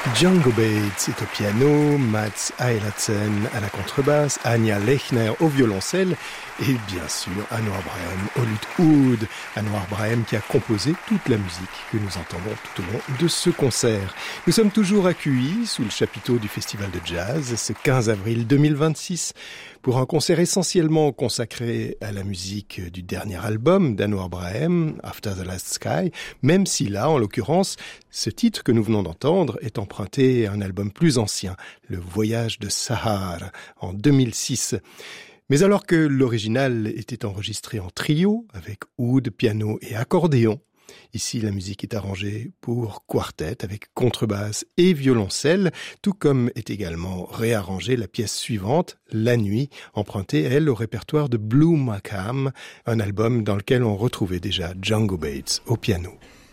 Django Bates est au piano, Mats Eilertsen à la contrebasse, Anja Lechner au violoncelle et bien sûr Anouar Brahem au luth oud. Anouar Brahem qui a composé toute la musique que nous entendons tout au long de ce concert. Nous sommes toujours accueillis sous le chapiteau du Festival de Jazz ce 15 avril 2026 pour un concert essentiellement consacré à la musique du dernier album d'Anouar Brahem, After the Last Sky, même si là, en l'occurrence, ce titre que nous venons d'entendre est emprunté à un album plus ancien, Le Voyage de Sahar, en 2006. Mais alors que l'original était enregistré en trio, avec oud, piano et accordéon, ici la musique est arrangée pour quartet, avec contrebasse et violoncelle, tout comme est également réarrangée la pièce suivante, La Nuit, empruntée, elle, au répertoire de Blue Macam, un album dans lequel on retrouvait déjà Django Bates au piano.